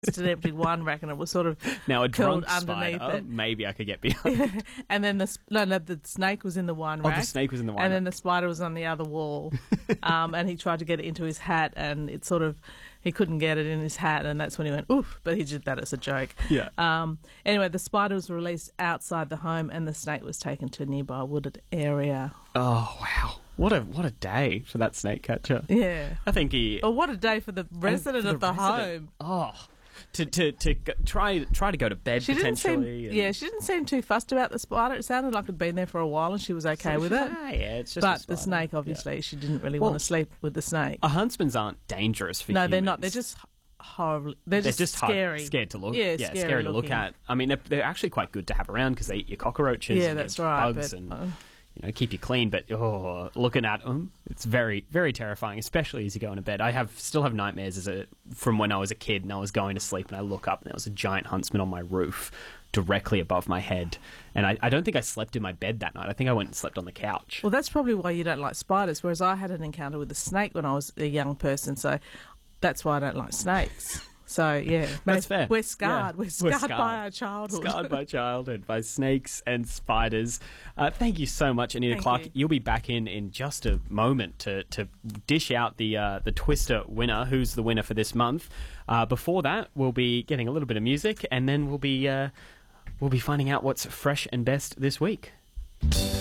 an empty wine rack, and it was sort of Now a curled drunk underneath spider, it. maybe I could get behind. And then the snake was in the wine rack. The snake was in the wine and rack. then the spider was on the other wall. And he tried to get it into his hat, and it sort of, he couldn't get it in his hat, and that's when he went, oof, but he did that as a joke. Yeah. Anyway, the spider was released outside the home, and the snake was taken to a nearby wooded area. Oh, wow. What a day for that snake catcher. Yeah. I think he... Oh, what a day for the resident of the home. Oh, try to go to bed She didn't potentially. seem, she didn't seem too fussed about the spider. It sounded like it'd been there for a while, and she was okay with it. Yeah, it's just But a the spider. snake, obviously, she didn't really Well, want to sleep with the snake. Huntsmans aren't dangerous for No, humans. they're not. They're just horrible. They're just scary. Scared to look. Yeah, scary to look looking. at. I mean, they're actually quite good to have around because they eat your cockroaches. Yeah, and that's your right, Bugs but, and keep you clean. But looking at them, it's very, very terrifying, especially as you go into bed. I still have nightmares from when I was a kid and I was going to sleep and I look up and there was a giant huntsman on my roof directly above my head. And I don't think I slept in my bed that night. I think I went and slept on the couch. Well, that's probably why you don't like spiders, whereas I had an encounter with a snake when I was a young person, so that's why I don't like snakes. So, yeah. That's fair. We're scarred. Yeah. We're scarred by our childhood. Scarred by childhood, by snakes and spiders. Thank you so much, Anita Thank Clark. you. You'll be back in just a moment to dish out the Twister winner, who's the winner for this month. Before that, we'll be getting a little bit of music, and then we'll be finding out what's fresh and best this week.